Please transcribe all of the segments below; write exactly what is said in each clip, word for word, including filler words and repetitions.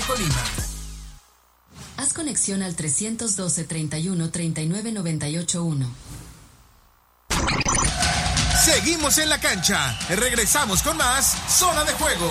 Colima. Haz conexión al trescientos doce, treinta y uno, treinta y nueve, noventa y ocho uno. Seguimos en la cancha. Regresamos con más Zona de Juego.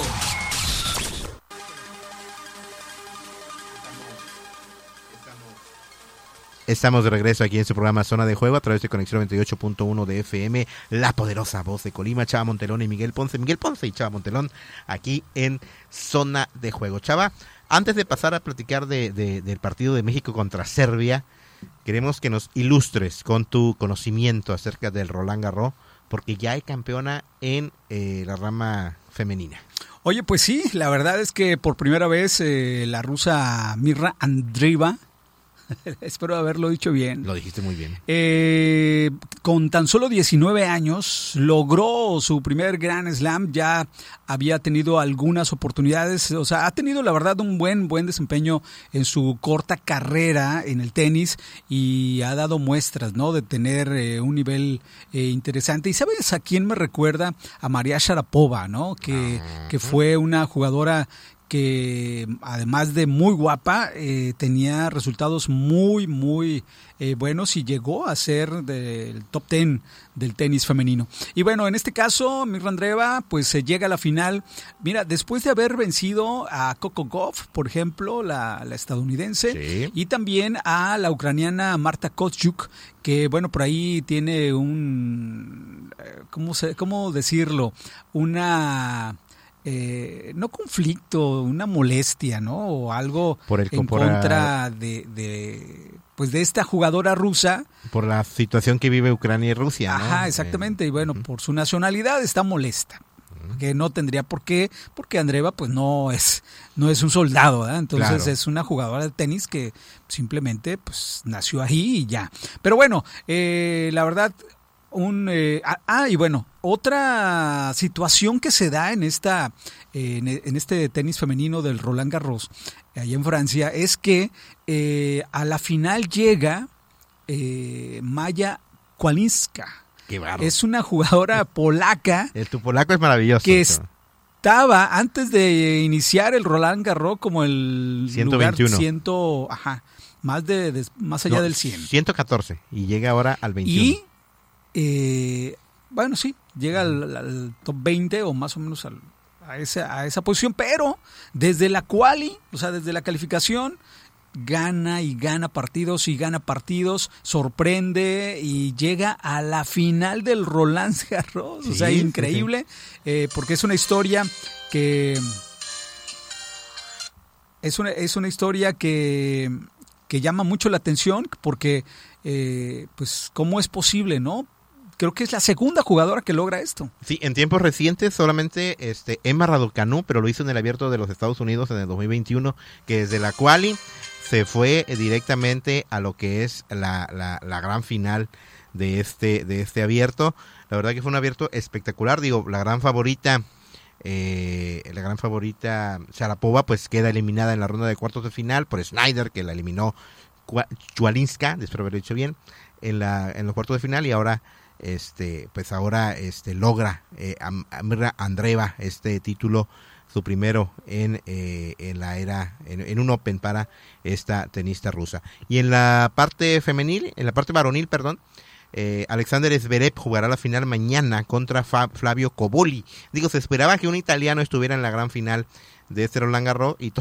Estamos de regreso aquí en su programa Zona de Juego a través de Conexión noventa y ocho punto uno de F M, la poderosa voz de Colima, Chava Montelón y Miguel Ponce, Miguel Ponce y Chava Montelón, aquí en Zona de Juego. Chava, antes de pasar a platicar de, de, del partido de México contra Serbia, queremos que nos ilustres con tu conocimiento acerca del Roland Garros, porque ya hay campeona en eh, la rama femenina. Oye, pues sí, la verdad es que por primera vez eh, la rusa Mirra Andreeva, espero haberlo dicho bien. Lo dijiste muy bien. Eh, con tan solo diecinueve años logró su primer Grand Slam, ya había tenido algunas oportunidades, o sea, ha tenido la verdad un buen buen desempeño en su corta carrera en el tenis y ha dado muestras, ¿no?, de tener eh, un nivel eh, interesante. ¿Y sabes a quién me recuerda? A María Sharapova, ¿no?, que, uh-huh. que fue una jugadora que además de muy guapa, eh, tenía resultados muy, muy eh, buenos y llegó a ser del top diez del tenis femenino. Y bueno, en este caso, Mirra Andreeva, pues se llega a la final. Mira, después de haber vencido a Coco Gauff, por ejemplo, la, la estadounidense, sí, y también a la ucraniana Marta Kostyuk, que bueno, por ahí tiene un, ¿cómo, se, cómo decirlo? Una... Eh, no conflicto, una molestia, ¿no? O algo por el, en por contra la, de, de, pues de esta jugadora rusa. Por la situación que vive Ucrania y Rusia, ¿no? Ajá, exactamente. Eh, y bueno, uh-huh. por su nacionalidad está molesta. Uh-huh. Que no tendría por qué, porque Andreeva pues no es, no es un soldado, ¿verdad? Entonces claro, es una jugadora de tenis que simplemente pues nació ahí y ya. Pero bueno, eh, la verdad... Un, eh, ah, y bueno, otra situación que se da en esta eh, en, en este tenis femenino del Roland Garros, allá en Francia, es que eh, a la final llega eh, Maya Kwalinska. Qué bárbaro. Es una jugadora polaca. El tu polaco es maravilloso. Que estaba, antes de iniciar el Roland Garros, como el ciento veintiuno. Lugar ciento, ajá, más, de, de, más allá no, del cien. ciento catorce, y llega ahora al veintiuno. Y Eh, bueno, sí, llega al, al top veinte o más o menos al, a, esa, a esa posición, pero desde la quali, o sea, desde la calificación, gana y gana partidos y gana partidos, sorprende y llega a la final del Roland Garros, sí, o sea, increíble, sí. eh, porque es una historia que es una, es una historia que, que llama mucho la atención, porque eh, pues cómo es posible, ¿no? Creo que es la segunda jugadora que logra esto. Sí, en tiempos recientes solamente este Emma Raducanu, pero lo hizo en el Abierto de los Estados Unidos en el dos mil veintiuno, que desde la quali se fue directamente a lo que es la, la, la gran final de este de este abierto. La verdad que fue un abierto espectacular. Digo, la gran favorita, eh, la gran favorita Sharapova, pues queda eliminada en la ronda de cuartos de final por Snyder, que la eliminó Kwalinska, espero haberlo dicho bien, en la en los cuartos de final, y ahora este pues ahora este logra eh, a, a Mirra Andreeva este título, su primero en eh, en la era en, en un Open para esta tenista rusa. Y en la parte femenil, en la parte varonil, perdón, eh, Alexander Zverev jugará la final mañana contra Fa- Flavio Cobolli. Digo, se esperaba que un italiano estuviera en la gran final de este Roland Garros y